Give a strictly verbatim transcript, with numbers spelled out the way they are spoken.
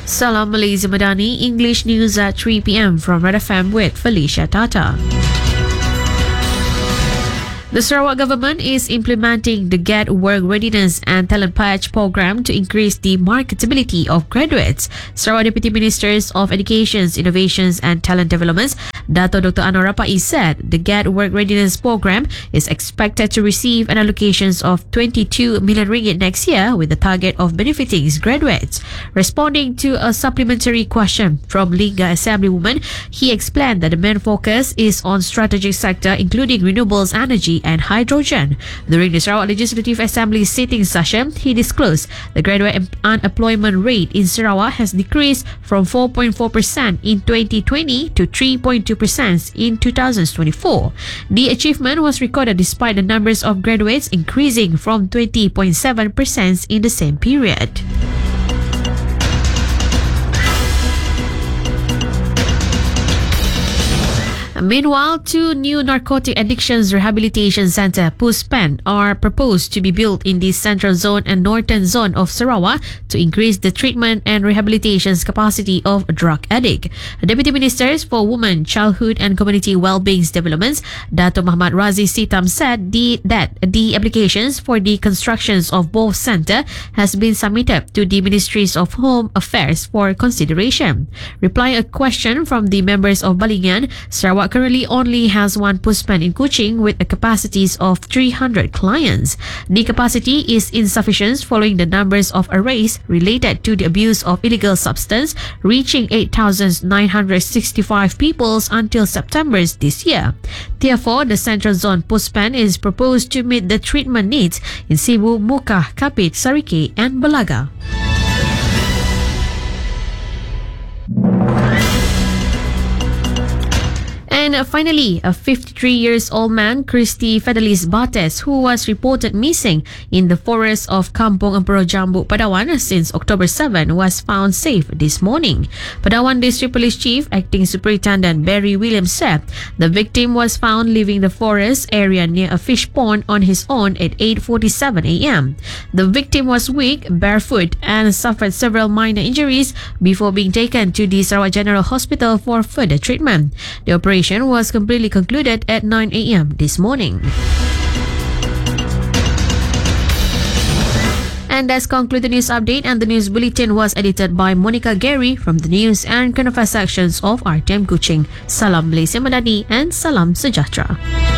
Salam Malaysia Madani, English news at three p.m. from Red F M with Felicia Tata. The Sarawak government is implementing the Get Work Readiness and Talent Patch program to increase the marketability of graduates. Sarawak Deputy Ministers of Education, Innovations and Talent Developments, Dato Doctor Anwar Rapai said the Get Work Readiness program is expected to receive an allocation of twenty-two million ringgit next year with the target of benefiting its graduates. Responding to a supplementary question from Lingga Assemblywoman, he explained that the main focus is on strategic sector including renewables energy and hydrogen. During the Sarawak Legislative Assembly sitting session, he disclosed the graduate unemployment rate in Sarawak has decreased from four point four percent in twenty twenty to three point two percent in two thousand twenty-four. The achievement was recorded despite the numbers of graduates increasing from twenty point seven percent in the same period. Meanwhile, two new narcotic addictions rehabilitation centre (P U S P E N) are proposed to be built in the Central Zone and Northern Zone of Sarawak to increase the treatment and rehabilitation capacity of drug addict. Deputy Ministers for Women, Childhood and Community Wellbeing Developments, Dato Muhammad Razi Sitam said the, that the applications for the constructions of both centre has been submitted to the Ministries of Home Affairs for consideration. Replying a question from the members of Balingan, Sarawak currently only has one P U S P E N in Kuching with a capacities of three hundred clients. The capacity is insufficient following the numbers of arrests related to the abuse of illegal substance reaching eight thousand nine hundred sixty-five people until September this year. Therefore, the Central Zone P U S P E N is proposed to meet the treatment needs in Sibu, Mukah, Kapit, Sarike and Balaga. And finally, a fifty-three years old man, Christy Fedelis Bates, who was reported missing in the forest of Kampung Emperor Jambu, Padawan since October seventh, was found safe this morning. Padawan District Police Chief Acting Superintendent Barry Williams said the victim was found leaving the forest area near a fish pond on his own at eight forty-seven a.m. The victim was weak, barefoot and suffered several minor injuries before being taken to the Sarawak General Hospital for further treatment. The operation was completely concluded at nine a.m. this morning. And that's concluded the news update, and the news bulletin was edited by Monica Gary from the news and current affairs sections of R T M Kuching. Salam Malaysia Madani and Salam Sejahtera.